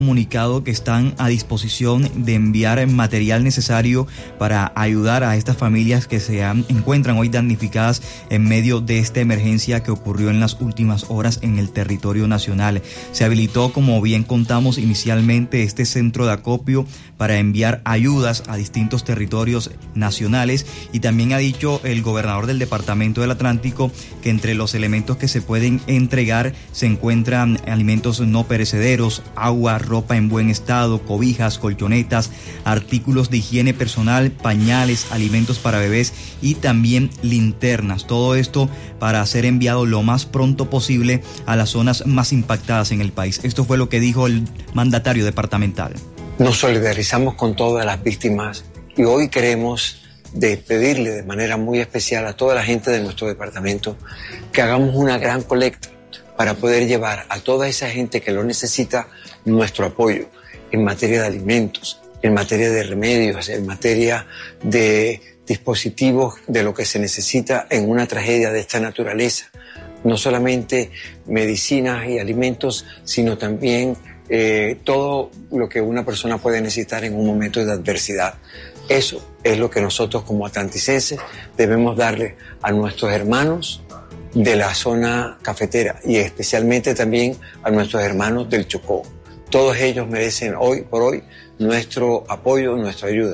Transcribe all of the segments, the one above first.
comunicado que están a disposición de enviar material necesario para ayudar a estas familias que encuentran hoy damnificadas en medio de esta emergencia que ocurrió en las últimas horas en el territorio nacional. Se habilitó, como bien contamos inicialmente, este centro de acopio para enviar ayudas a distintos territorios nacionales, y también ha dicho el gobernador del Departamento del Atlántico que entre los elementos que se pueden entregar se encuentran alimentos no perecederos, agua, ropa en buen estado, cobijas, colchonetas, artículos de higiene personal, pañales, alimentos para bebés y también linternas. Todo esto para ser enviado lo más pronto posible a las zonas más impactadas en el país. Esto fue lo que dijo el mandatario departamental. Nos solidarizamos con todas las víctimas y hoy queremos pedirle de manera muy especial a toda la gente de nuestro departamento que hagamos una gran colecta para poder llevar a toda esa gente que lo necesita nuestro apoyo en materia de alimentos, en materia de remedios, en materia de dispositivos de lo que se necesita en una tragedia de esta naturaleza. No solamente medicinas y alimentos, sino también todo lo que una persona puede necesitar en un momento de adversidad. Eso es lo que nosotros como atlanticenses debemos darle a nuestros hermanos de la zona cafetera y especialmente también a nuestros hermanos del Chocó. Todos ellos merecen hoy por hoy nuestro apoyo, nuestra ayuda.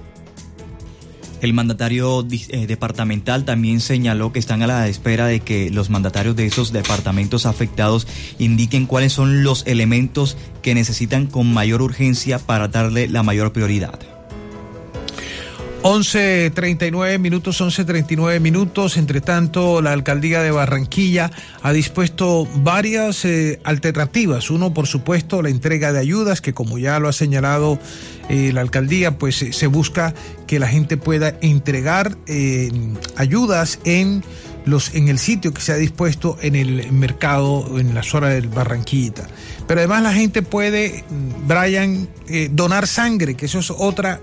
El mandatario departamental también señaló que están a la espera de que los mandatarios de esos departamentos afectados indiquen cuáles son los elementos que necesitan con mayor urgencia para darle la mayor prioridad. 11:39 minutos. Entre tanto, la alcaldía de Barranquilla ha dispuesto varias alternativas. Uno, por supuesto, la entrega de ayudas, que como ya lo ha señalado la alcaldía, pues se busca que la gente pueda entregar ayudas en el sitio que se ha dispuesto en el mercado, en la zona del Barranquillita. Pero además la gente puede, Brian, donar sangre, que eso es otra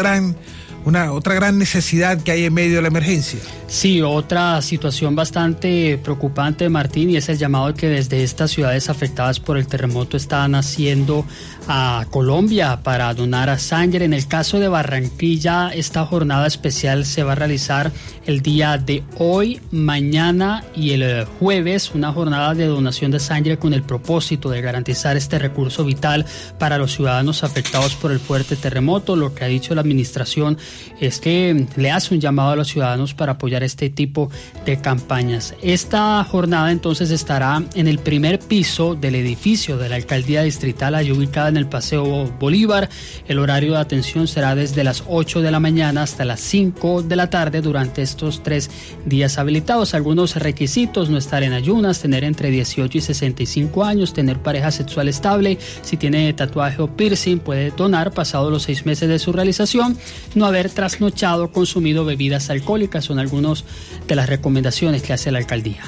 gran necesidad que hay en medio de la emergencia. Sí, otra situación bastante preocupante, Martín, y es el llamado que desde estas ciudades afectadas por el terremoto están haciendo a Colombia para donar sangre. En el caso de Barranquilla, esta jornada especial se va a realizar el día de hoy, mañana y el jueves, una jornada de donación de sangre con el propósito de garantizar este recurso vital para los ciudadanos afectados por el fuerte terremoto. Lo que ha dicho la administración es que le hace un llamado a los ciudadanos para apoyar este tipo de campañas. Esta jornada entonces estará en el primer piso del edificio de la alcaldía distrital, allí ubicada en el Paseo Bolívar. El horario de atención será desde las 8 de la mañana hasta las 5 de la tarde durante estos 3 días habilitados. Algunos requisitos: no estar en ayunas, tener entre 18 y 65 años, tener pareja sexual estable, si tiene tatuaje o piercing puede donar pasados los 6 meses de su realización, no haber trasnochado o consumido bebidas alcohólicas. Son algunas de las recomendaciones que hace la alcaldía.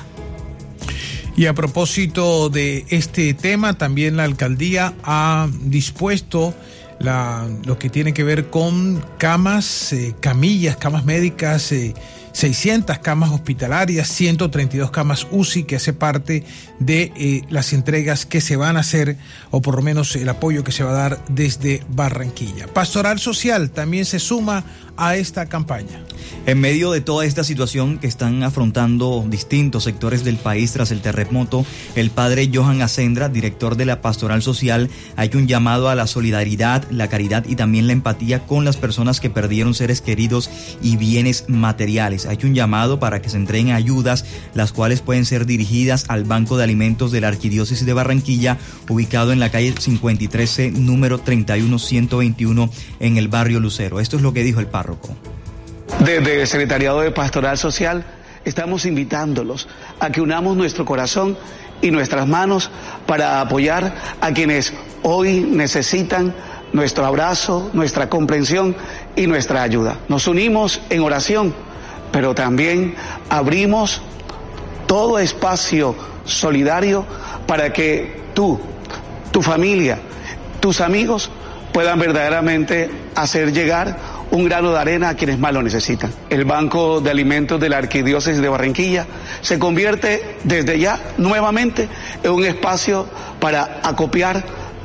Y a propósito de este tema, también la alcaldía ha dispuesto lo que tiene que ver con camas, camillas, camas médicas, 600 camas hospitalarias, 132 camas UCI, que hace parte de las entregas que se van a hacer, o por lo menos el apoyo que se va a dar desde Barranquilla. Pastoral Social también se suma a esta campaña. En medio de toda esta situación que están afrontando distintos sectores del país tras el terremoto, el padre Johan Acendra, director de la Pastoral Social, ha hecho un llamado a la solidaridad, la caridad y también la empatía con las personas que perdieron seres queridos y bienes materiales. Ha hecho un llamado para que se entreguen ayudas, las cuales pueden ser dirigidas al Banco de Alimentos de la Arquidiócesis de Barranquilla, ubicado en la calle 53C, número 31121, en el barrio Lucero. Esto es lo que dijo el párroco. Desde el Secretariado de Pastoral Social estamos invitándolos a que unamos nuestro corazón y nuestras manos para apoyar a quienes hoy necesitan nuestro abrazo, nuestra comprensión y nuestra ayuda. Nos unimos en oración, pero también abrimos todo espacio solidario para que tú, tu familia, tus amigos puedan verdaderamente hacer llegar un grano de arena a quienes más lo necesitan. El Banco de Alimentos de la Arquidiócesis de Barranquilla se convierte desde ya nuevamente en un espacio para acopiar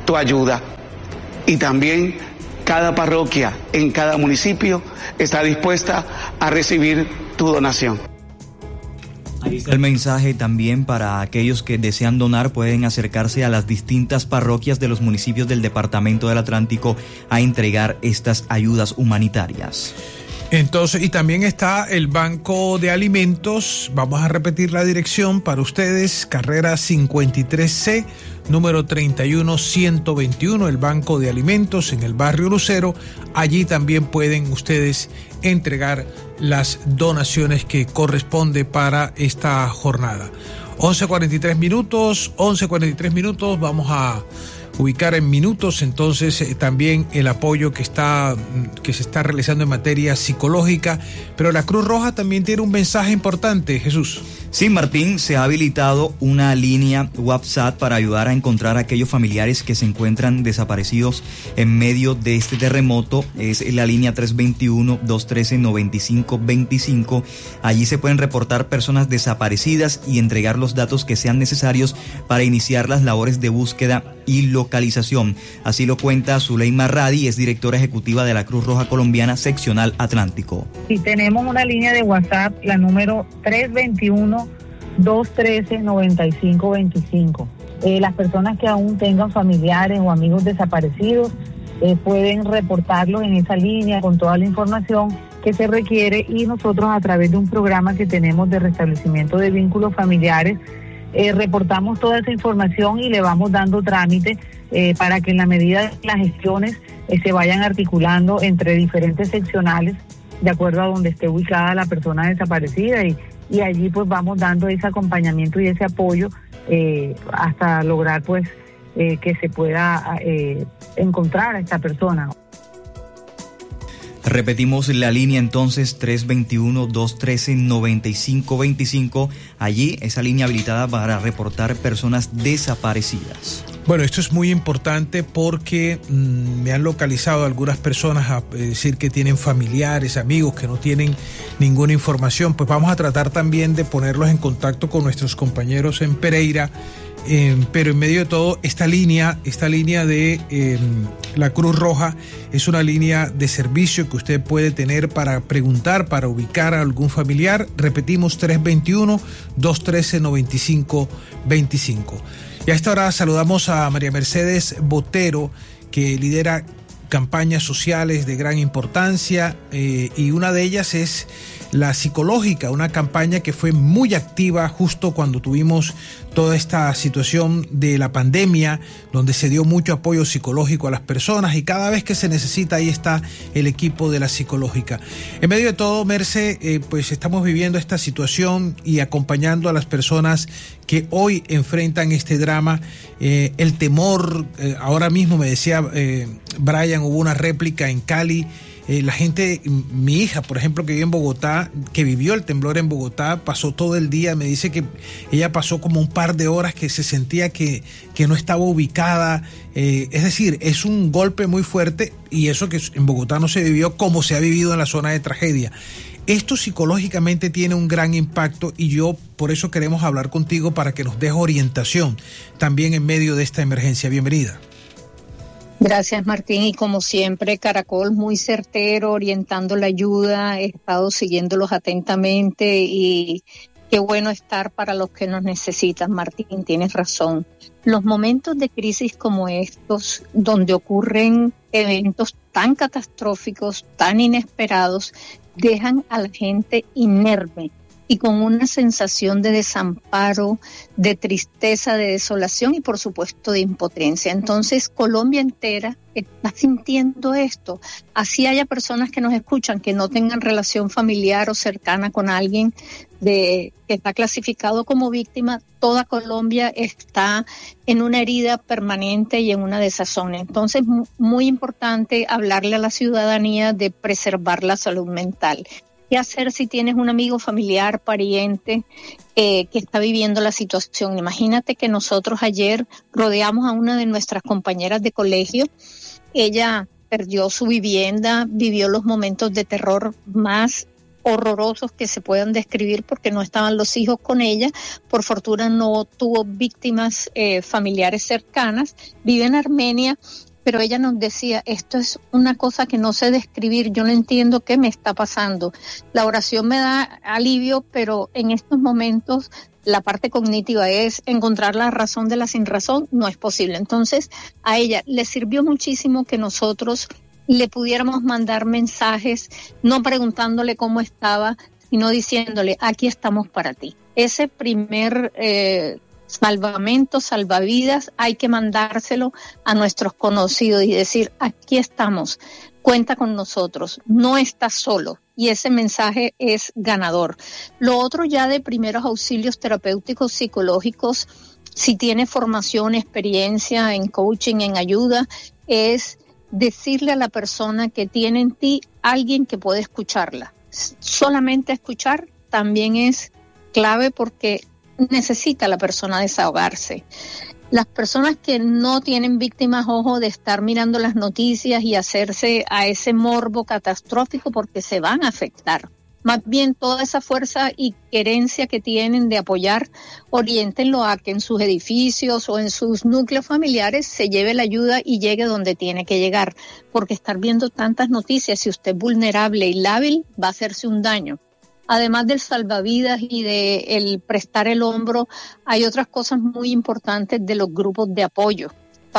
tu ayuda. Y también cada parroquia en cada municipio está dispuesta a recibir tu donación. Ahí está el mensaje también para aquellos que desean donar. Pueden acercarse a las distintas parroquias de los municipios del Departamento del Atlántico a entregar estas ayudas humanitarias. Entonces, y también está el Banco de Alimentos. Vamos a repetir la dirección para ustedes: carrera 53C, número 31121, el Banco de Alimentos en el barrio Lucero. Allí también pueden ustedes entregar las donaciones que corresponde para esta jornada. 11:43 minutos, vamos a ubicar en minutos entonces también el apoyo que se está realizando en materia psicológica, pero la Cruz Roja también tiene un mensaje importante, Jesús. Sí, Martín, se ha habilitado una línea WhatsApp para ayudar a encontrar a aquellos familiares que se encuentran desaparecidos en medio de este terremoto. Es la línea 321-213-9525. Allí se pueden reportar personas desaparecidas y entregar los datos que sean necesarios para iniciar las labores de búsqueda y localización. Así lo cuenta Zuleima Radi, es directora ejecutiva de la Cruz Roja Colombiana Seccional Atlántico. Y tenemos una línea de WhatsApp, la número 321-213-9525. Las personas que aún tengan familiares o amigos desaparecidos pueden reportarlos en esa línea con toda la información que se requiere, y nosotros, a través de un programa que tenemos de restablecimiento de vínculos familiares, reportamos toda esa información y le vamos dando trámite para que en la medida de las gestiones se vayan articulando entre diferentes seccionales de acuerdo a donde esté ubicada la persona desaparecida, y allí pues vamos dando ese acompañamiento y ese apoyo hasta lograr pues que se pueda encontrar a esta persona. Repetimos la línea entonces, 321-213-9525. Allí, esa línea habilitada para reportar personas desaparecidas. Bueno, esto es muy importante porque me han localizado algunas personas a decir que tienen familiares, amigos que no tienen ninguna información. Pues vamos a tratar también de ponerlos en contacto con nuestros compañeros en Pereira. Pero en medio de todo, esta línea de la Cruz Roja es una línea de servicio que usted puede tener para preguntar, para ubicar a algún familiar. Repetimos, 321-213-9525. Y a esta hora saludamos a María Mercedes Botero, que lidera campañas sociales de gran importancia, y una de ellas es la psicológica, una campaña que fue muy activa justo cuando tuvimos toda esta situación de la pandemia, donde se dio mucho apoyo psicológico a las personas, y cada vez que se necesita, ahí está el equipo de la psicológica. En medio de todo, Merce, pues estamos viviendo esta situación y acompañando a las personas que hoy enfrentan este drama, el temor. Ahora mismo me decía Brian, hubo una réplica en Cali. La gente, mi hija, por ejemplo, que vive en Bogotá, que vivió el temblor en Bogotá, pasó todo el día, me dice que ella pasó como un par de horas que se sentía que no estaba ubicada. Es decir, es un golpe muy fuerte, y eso que en Bogotá no se vivió como se ha vivido en la zona de tragedia. Esto psicológicamente tiene un gran impacto, y yo por eso queremos hablar contigo para que nos des orientación también en medio de esta emergencia. Bienvenida. Gracias, Martín, y como siempre, Caracol muy certero, orientando la ayuda. He estado siguiéndolos atentamente, y qué bueno estar para los que nos necesitan. Martín, tienes razón. Los momentos de crisis como estos, donde ocurren eventos tan catastróficos, tan inesperados, dejan a la gente inerme y con una sensación de desamparo, de tristeza, de desolación y por supuesto de impotencia. Entonces Colombia entera está sintiendo esto. Así haya personas que nos escuchan que no tengan relación familiar o cercana con alguien que está clasificado como víctima, toda Colombia está en una herida permanente y en una desazón. Entonces, muy importante hablarle a la ciudadanía de preservar la salud mental. ¿Qué hacer si tienes un amigo, familiar, pariente que está viviendo la situación? Imagínate que nosotros ayer rodeamos a una de nuestras compañeras de colegio. Ella perdió su vivienda, vivió los momentos de terror más horrorosos que se puedan describir porque no estaban los hijos con ella. Por fortuna no tuvo víctimas familiares cercanas. Vive en Armenia, pero ella nos decía, esto es una cosa que no sé describir, yo no entiendo qué me está pasando. La oración me da alivio, pero en estos momentos la parte cognitiva es encontrar la razón de la sinrazón, no es posible. Entonces, a ella le sirvió muchísimo que nosotros le pudiéramos mandar mensajes, no preguntándole cómo estaba, sino diciéndole, aquí estamos para ti. Ese primer salvavidas, hay que mandárselo a nuestros conocidos y decir, aquí estamos, cuenta con nosotros, no estás solo. Y ese mensaje es ganador. Lo otro ya de primeros auxilios terapéuticos psicológicos, si tiene formación, experiencia en coaching, en ayuda, es decirle a la persona que tiene en ti alguien que puede escucharla. Solamente escuchar también es clave porque necesita la persona desahogarse. Las personas que no tienen víctimas, ojo, de estar mirando las noticias y hacerse a ese morbo catastrófico porque se van a afectar. Más bien toda esa fuerza y querencia que tienen de apoyar, oriéntenlo a que en sus edificios o en sus núcleos familiares se lleve la ayuda y llegue donde tiene que llegar. Porque estar viendo tantas noticias, si usted es vulnerable y lábil, va a hacerse un daño. Además del salvavidas y de el prestar el hombro, hay otras cosas muy importantes de los grupos de apoyo.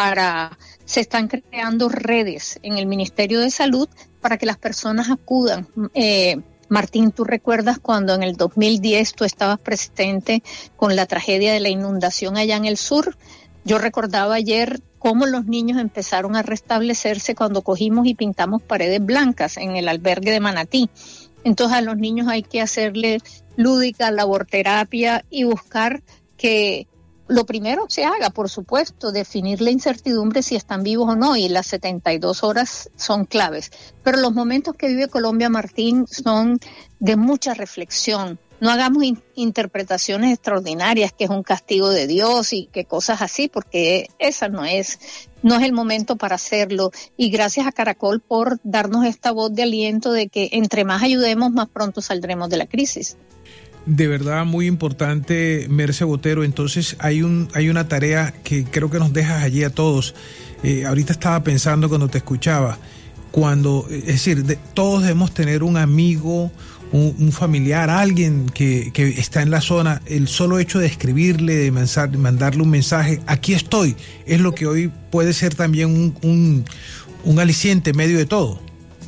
Se están creando redes en el Ministerio de Salud para que las personas acudan. Martín, ¿tú recuerdas cuando en el 2010 tú estabas presente con la tragedia de la inundación allá en el sur? Yo recordaba ayer cómo los niños empezaron a restablecerse cuando cogimos y pintamos paredes blancas en el albergue de Manatí. Entonces a los niños hay que hacerle lúdica, laborterapia y buscar que lo primero se haga, por supuesto, definir la incertidumbre si están vivos o no, y las 72 horas son claves. Pero los momentos que vive Colombia, Martín, son de mucha reflexión. No hagamos interpretaciones extraordinarias, que es un castigo de Dios y que cosas así, porque esa no es el momento para hacerlo. Y gracias a Caracol por darnos esta voz de aliento de que entre más ayudemos, más pronto saldremos de la crisis. De verdad, muy importante, Merce Botero. Entonces hay una tarea que creo que nos dejas allí a todos. Ahorita estaba pensando cuando te escuchaba, es decir, todos debemos tener un amigo, un familiar, alguien que está en la zona. El solo hecho de escribirle, de mandarle un mensaje, aquí estoy, es lo que hoy puede ser también un aliciente en medio de todo.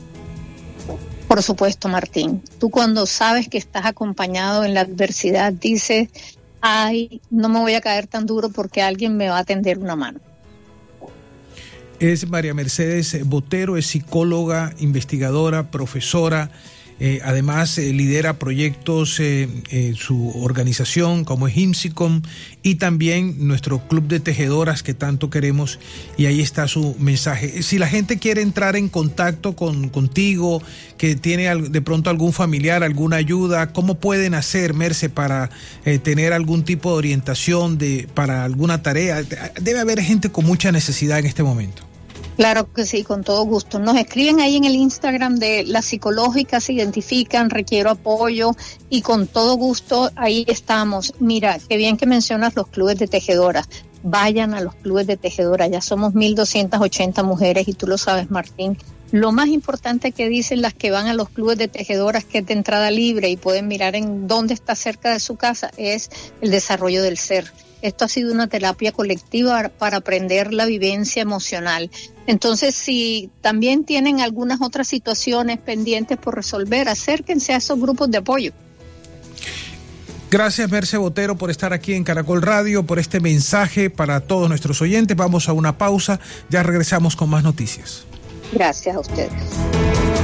Por supuesto, Martín. Tú cuando sabes que estás acompañado en la adversidad, dices, ay, no me voy a caer tan duro porque alguien me va a tender una mano. Es María Mercedes Botero, es psicóloga, investigadora, profesora. Además lidera proyectos, su organización como es IMSICOM, y también nuestro club de tejedoras que tanto queremos, y ahí está su mensaje. Si la gente quiere entrar en contacto contigo, que tiene de pronto algún familiar, alguna ayuda, ¿cómo pueden hacer, Merce, para tener algún tipo de orientación para alguna tarea? Debe haber gente con mucha necesidad en este momento. Claro que sí, con todo gusto. Nos escriben ahí en el Instagram de La Psicológica, se identifican, requiero apoyo, y con todo gusto ahí estamos. Mira, qué bien que mencionas los clubes de tejedoras. Vayan a los clubes de tejedoras, ya somos 1,280 mujeres y tú lo sabes, Martín. Lo más importante que dicen las que van a los clubes de tejedoras, que es de entrada libre y pueden mirar en dónde está cerca de su casa, es el desarrollo del ser. Esto ha sido una terapia colectiva para aprender la vivencia emocional. Entonces, si también tienen algunas otras situaciones pendientes por resolver, acérquense a esos grupos de apoyo. Gracias, Merce Botero, por estar aquí en Caracol Radio, por este mensaje para todos nuestros oyentes. Vamos a una pausa, ya regresamos con más noticias. Gracias a ustedes.